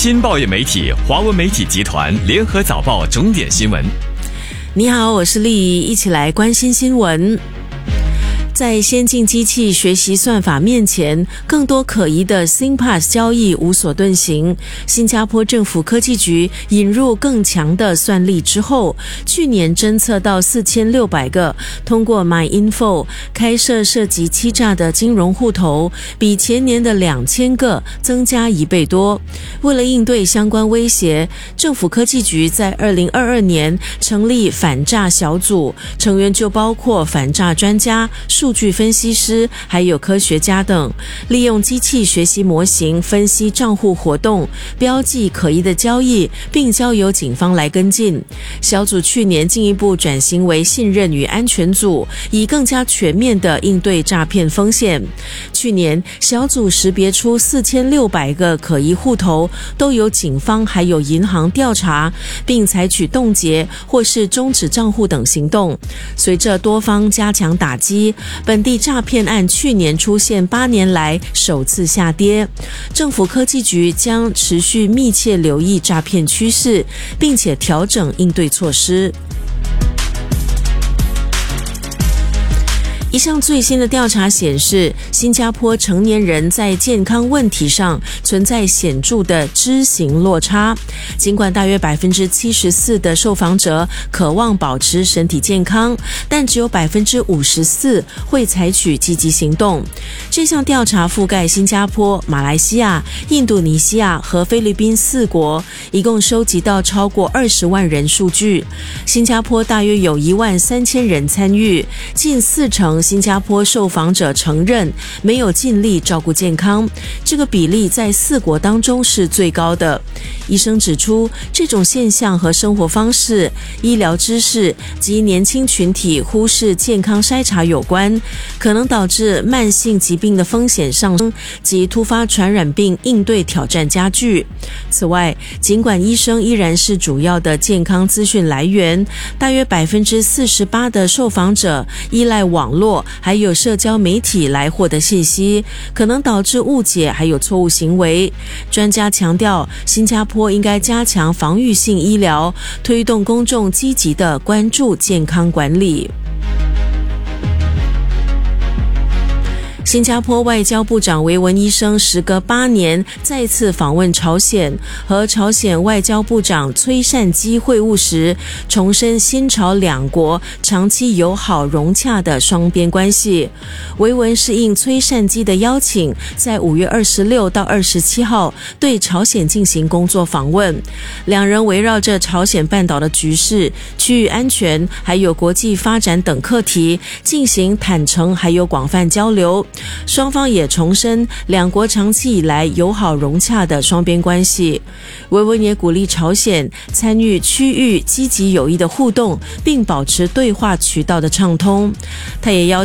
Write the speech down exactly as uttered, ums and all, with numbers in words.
新报业媒体华文媒体集团联合早报重点新闻。 你好，我是丽仪，一起来关心新闻。在先进机器学习算法面前，更多可疑的 SingPass 交易无所遁形。新加坡政府科技局引入更强的算力之后，去年侦测到四千六百个通过 MyInfo 开设涉及欺诈的金融户头，比前年的两千个增加一倍多。为了应对相关威胁，政府科技局在二零二二年成立反诈小组，成员就包括反诈专家、数据分析师还有科学家等，利用机器学习模型分析账户活动，标记可疑的交易，并交由警方来跟进。小组去年进一步转型为信任与安全组，以更加全面地应对诈骗风险。去年小组识别出四千六百个可疑户头，都由警方还有银行调查，并采取冻结或是终止账户等行动。随着多方加强打击，本地诈骗案去年出现八年来首次下跌。政府科技局将持续密切留意诈骗趋势，并且调整应对措施。一项最新的调查显示，新加坡成年人在健康问题上存在显著的知行落差。尽管大约 百分之七十四 的受访者渴望保持身体健康，但只有 百分之五十四 会采取积极行动。这项调查覆盖新加坡、马来西亚、印度尼西亚和菲律宾四国，一共收集到超过二十万人数据。新加坡大约有一万三千人参与，近四成新加坡受访者承认没有尽力照顾健康，这个比例在四国当中是最高的。医生指出，这种现象和生活方式、医疗知识及年轻群体忽视健康筛查有关，可能导致慢性疾病的风险上升及突发传染病应对挑战加剧。此外，尽管医生依然是主要的健康资讯来源，大约 百分之四十八 的受访者依赖网络还有社交媒体来获得信息，可能导致误解还有错误行为。专家强调，新加坡应该加强防御性医疗，推动公众积极地关注健康管理。新加坡外交部长维文医生时隔八年再次访问朝鲜，和朝鲜外交部长崔善基会晤时，重申新朝两国长期友好融洽的双边关系。维文是应崔善基的邀请，在五月二十六到二十七号对朝鲜进行工作访问。两人围绕着朝鲜半岛的局势、区域安全还有国际发展等课题进行坦诚还有广泛交流。双方也重申两国长期以来友好融洽的双边关系。维文也鼓励朝鲜参与区域积极有益的互动，并保持对话渠道的畅通。他也邀